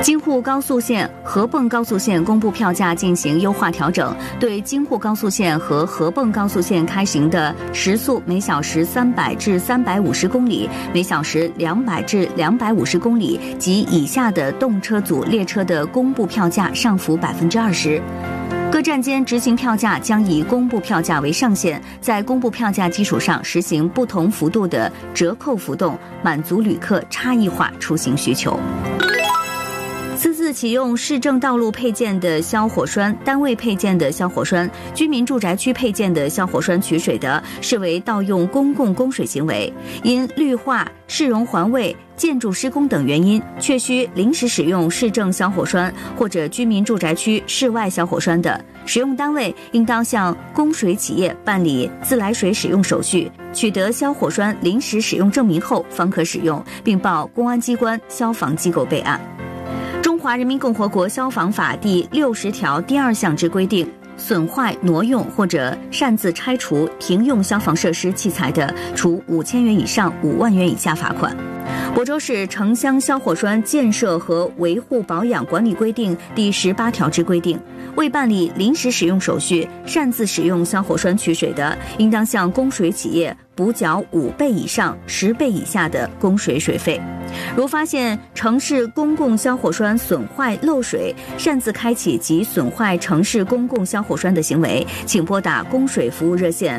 京沪高速线、合泵高速线公布票价进行优化调整，对京沪高速线和合泵高速线开行的时速每小时300至350公里、每小时200至250公里及以下的动车组列车的公布票价上浮20%。各站间执行票价将以公布票价为上限，在公布票价基础上实行不同幅度的折扣浮动，满足旅客差异化出行需求。私自启用市政道路配件的消火栓、单位配件的消火栓、居民住宅区配件的消火栓取水的，视为盗用公共供水行为。因绿化、市容环卫、建筑施工等原因，确需临时使用市政消火栓或者居民住宅区室外消火栓的，使用单位应当向供水企业办理自来水使用手续，取得消火栓临时使用证明后方可使用，并报公安机关、消防机构备案。中华人民共和国消防法第60条第2项之规定，损坏、挪用或者擅自拆除、停用消防设施器材的，处5000元以上5万元以下罚款。亳州市城乡消火栓建设和维护保养管理规定第18条之规定，未办理临时使用手续、擅自使用消火栓取水的，应当向供水企业补缴5倍以上10倍以下的供水水费。如发现城市公共消火栓损坏漏水，擅自开启及损坏城市公共消火栓的行为，请拨打供水服务热线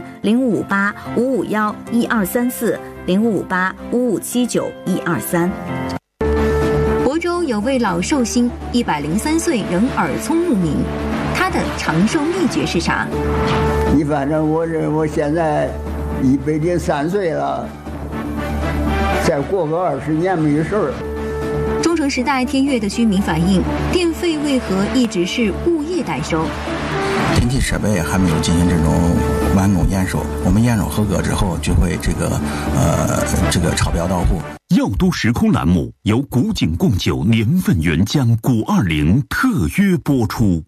0558-551-1234、0558-5579-123。 亳州有位老寿星，103岁仍耳聪目明，他的长寿秘诀是啥？ 反正我现在103岁了，再过个20年没事儿。 中城时代天悦的居民反映，电费为何一直是物业代收？ 电气设备还没有进行这种完工验收，我们验收合格之后就会这个超标到户。 药都时空栏目由古井贡酒年份原浆古20特约播出。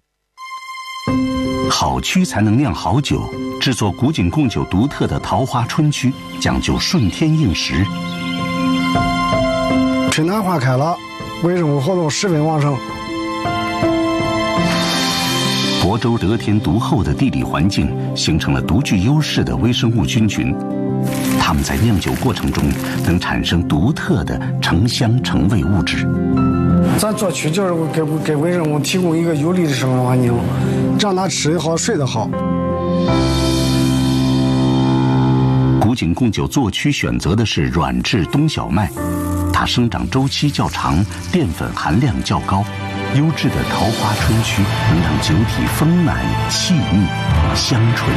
好曲才能酿好酒，制作古井贡酒独特的桃花春曲，讲究顺天应时。 春暖花开了，微生物活动十分旺盛。 亳州得天独厚的地理环境，形成了独具优势的微生物菌群，它们在酿酒过程中能产生独特的成香成味物质。 咱做曲就是给微生物提供一个有利的生活环境，让它吃得好睡得好。 古井贡酒做曲选择的是软质冬小麦，它生长周期较长，淀粉含量较高。优质的桃花春曲能让酒体丰满细腻香醇，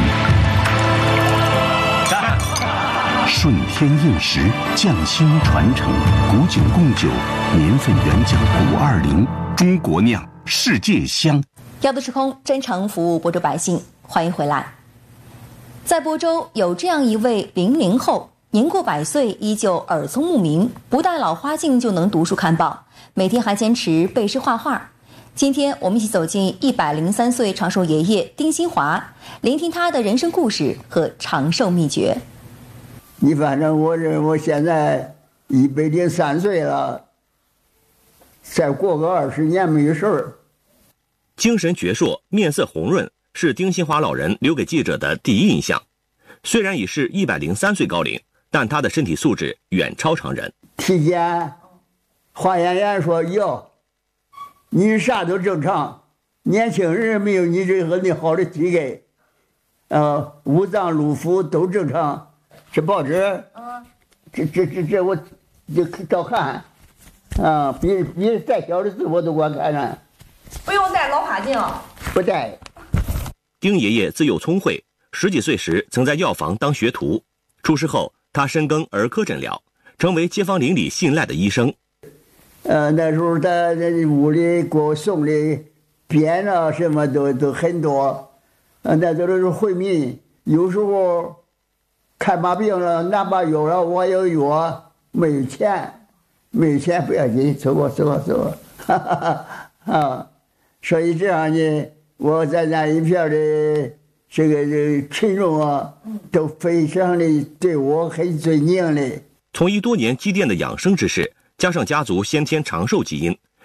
顺天应时，匠心传承。古井贡酒年份原浆古20，中国酿，世界香。 药都时空真诚服务亳州百姓，欢迎回来。在亳州有这样一位00后，年过100岁依旧耳聪目明，不戴老花镜就能读书看报，每天还坚持背诗画画。今天我们一起走进103岁长寿爷爷丁新华，聆听他的人生故事和长寿秘诀。 反正我现在103岁了，再过个20年没事儿。 精神矍铄，面色红润，是丁新华老人留给记者的第一印象。虽然已是103岁高龄，但他的身体素质远超常人。 体检，化验员说哟，你啥都正常，年轻人没有你这个好的体格，五脏六腑都正常。这报纸，这我就照看，比再小的字我都光看看。 不用戴老花镜？ 不戴。 丁爷爷自幼聪慧，10几岁时曾在药房当学徒，出师后他深耕儿科诊疗，成为街坊邻里信赖的医生。 那时候他屋里给我送的鞭啊什么都很多，那都是惠民。有时候看把病了拿把药了，我有药没有钱不要紧，走吧，哈哈哈。所以这样呢，我在那一片的这个群众啊，都非常的对我很尊敬的。 从医多年积淀的养生知识，加上家族先天长寿基因，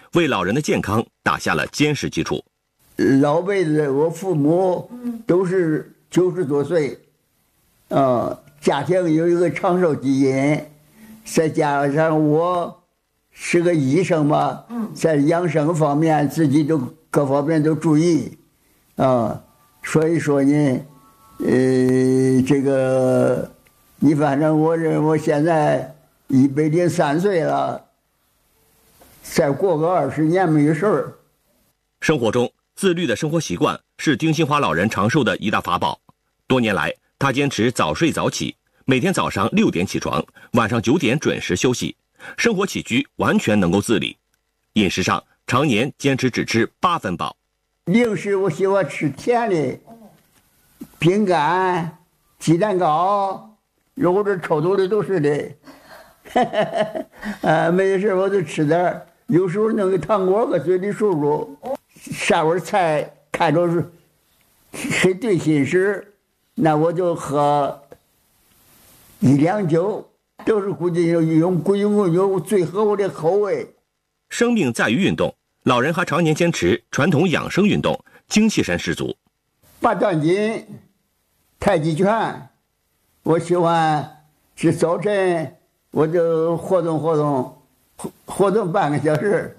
为老人的健康打下了坚实基础。 老辈子，我父母都是90多岁，家庭有一个长寿基因，再加上我是个医生嘛，在养生方面自己都各方面都注意，所以说呢，这个你反正我现在103岁了，再过个20年没事儿。 生活中自律的生活习惯是丁新华老人长寿的一大法宝。多年来，他坚持早睡早起，每天早上6点起床，晚上9点准时休息，生活起居完全能够自理。饮食上常年坚持只吃8分饱。 零食我喜欢吃甜的，饼干、鸡蛋糕，肉的、臭豆的都是的。没事我就吃点，有时候弄个糖果搁嘴里漱漱。上碗菜看着是很对心事，那我就喝1两酒，都是估计用最合我的口味。 生命在于运动，老人还常年坚持传统养生运动，精气神十足。 八段锦、太极拳，我喜欢是早晨我就活动半个小时，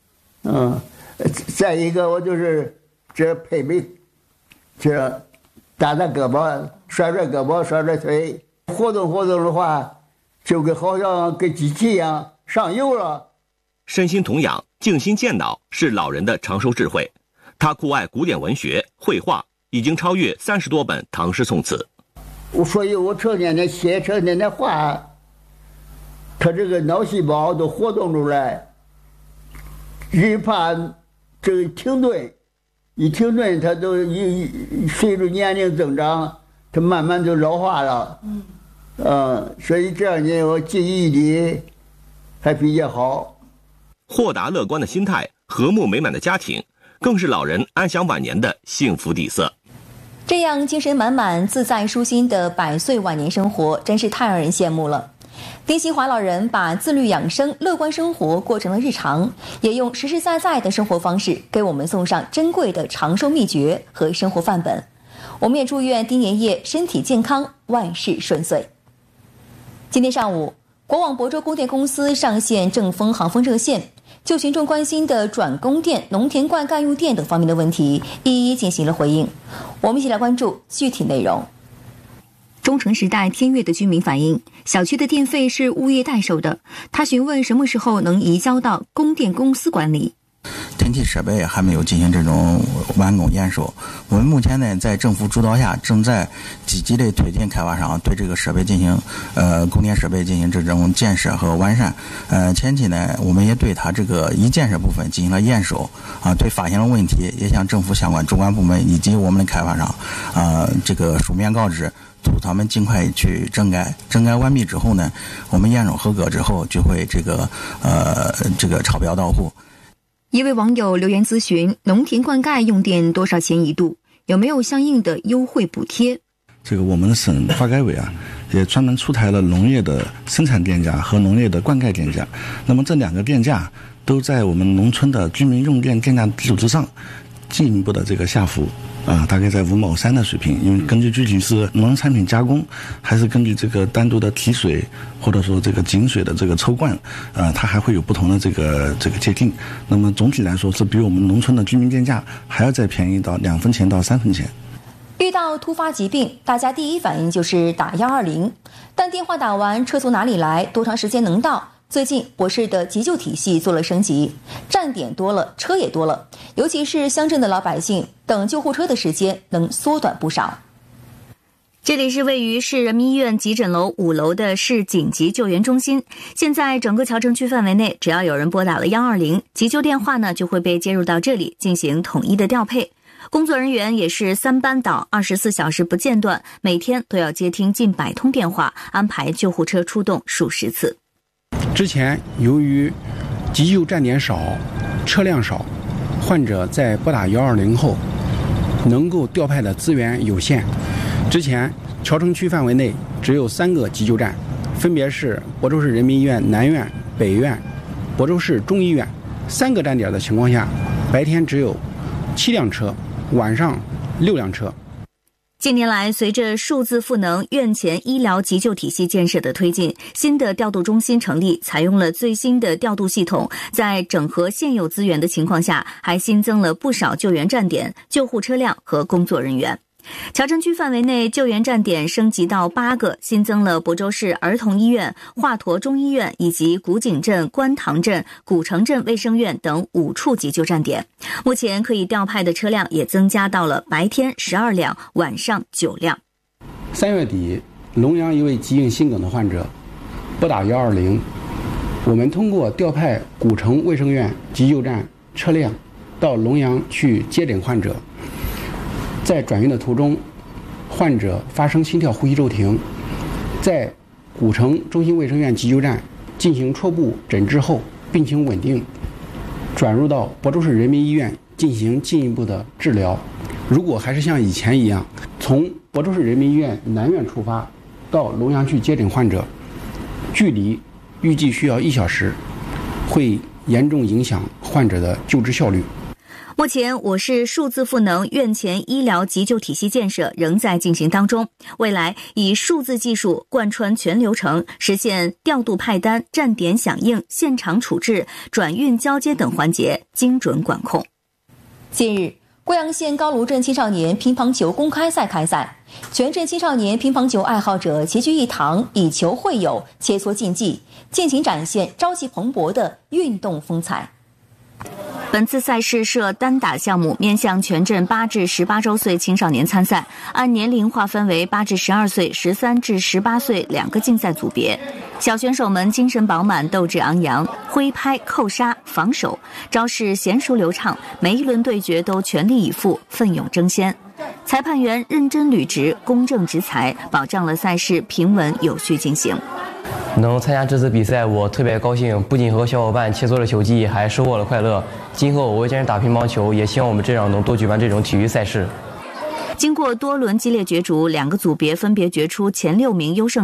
再一个我就是这配备，这打胳膊、甩胳膊、甩腿，活动的话，就跟好像跟机器一样上油了。 身心同养，静心健脑是老人的长寿智慧。他酷爱古典文学、绘画，已经超越30多本唐诗宋词。 所以我成天的写，成天的画，他这个脑细胞都活动出来，只怕这个停顿，一停顿，他都随着年龄增长，他慢慢就老化了。所以这样呢，我记忆力还比较好。 豁达乐观的心态，和睦美满的家庭，更是老人安享晚年的幸福底色。 这样精神满满、自在舒心的100岁晚年生活，真是太让人羡慕了。丁新华老人把自律养生、乐观生活过成了日常，也用实实在在的生活方式给我们送上珍贵的长寿秘诀和生活范本。我们也祝愿丁爷爷身体健康，万事顺遂。今天上午，国网亳州供电公司上线正风航风热线，就群众关心的转供电、农田灌溉用电等方面的问题，一一进行了回应。我们一起来关注具体内容。 中城时代天悦的居民反映，小区的电费是物业代收的，他询问什么时候能移交到供电公司管理。 电气设备还没有进行这种完工验收。我们目前呢，在政府主导下，正在积极的推进开发商对这个设备进行供电设备进行这种建设和完善。前期呢，我们也对它这个已建设部分进行了验收对发现了问题，也向政府相关主管部门以及我们的开发商这个书面告知，督他们尽快去整改。整改完毕之后呢，我们验收合格之后，就会这个超标到户。 一位网友留言咨询，农田灌溉用电多少钱一度，有没有相应的优惠补贴？ 这个我们省发改委也专门出台了农业的生产电价和农业的灌溉电价。那么这2个电价都在我们农村的居民用电电价基础之上进一步的这个下浮大概在5毛3的水平。因为根据具体是农产品加工，还是根据这个单独的提水，或者说这个井水的这个抽灌它还会有不同的这个界定。那么总体来说是比我们农村的居民电价还要再便宜到2分钱到3分钱。 遇到突发疾病，大家第一反应就是打120，但电话打完，车从哪里来，多长时间能到？最近博士的急救体系做了升级，站点多了，车也多了，尤其是乡镇的老百姓等救护车的时间能缩短不少。 这里是位于市人民医院急诊楼5楼的市紧急救援中心。现在整个桥城区范围内，只要有人拨打了120，急救电话呢就会被接入到这里进行统一的调配。工作人员也是3班倒，24小时不间断，每天都要接听近100通电话，安排救护车出动数十次。 之前由于急救站点少，车辆少，患者在拨打120后能够调派的资源有限。之前桥城区范围内只有3个急救站，分别是亳州市人民医院南院、北院、亳州市中医院 3个站点的情况下，白天只有7辆车，晚上6辆车。 近年来，随着数字赋能院前医疗急救体系建设的推进，新的调度中心成立，采用了最新的调度系统，在整合现有资源的情况下，还新增了不少救援站点、救护车辆和工作人员。桥城区范围内救援站点升级到8个，新增了亳州市儿童医院、华佗中医院以及古井镇、观塘镇、古城镇卫生院等5处急救站点。目前可以调派的车辆也增加到了白天12辆，晚上9辆。 3月底，龙阳一位急性心梗的患者拨打120，我们通过调派古城卫生院急救站车辆到龙阳去接诊患者。在转运的途中，患者发生心跳呼吸骤停，在古城中心卫生院急救站进行初步诊治后，病情稳定，转入到亳州市人民医院进行进一步的治疗。如果还是像以前一样，从亳州市人民医院南院出发到龙阳去接诊患者，距离预计需要1小时，会严重影响患者的救治效率。 目前，我市数字赋能院前医疗急救体系建设仍在进行当中。未来以数字技术贯穿全流程，实现调度派单、站点响应、现场处置、转运交接等环节精准管控。 近日，贵阳县高卢镇青少年乒乓球公开赛开赛，全镇青少年乒乓球爱好者齐聚一堂，以球会友，切磋竞技，尽情展现朝气蓬勃的运动风采。 本次赛事设单打项目，面向全镇8至18周岁青少年参赛，按年龄划分为8至12岁、13至18岁2个竞赛组别。小选手们精神饱满，斗志昂扬，挥拍、扣杀、防守，招式娴熟流畅，每一轮对决都全力以赴，奋勇争先。裁判员认真履职，公正执裁，保障了赛事平稳有序进行。 能参加这次比赛，我特别高兴，不仅和小伙伴切磋了球技，还收获了快乐。今后我会坚持打乒乓球，也希望我们镇上能多举办这种体育赛事。 经过多轮激烈角逐，2个组别分别决出前6名优胜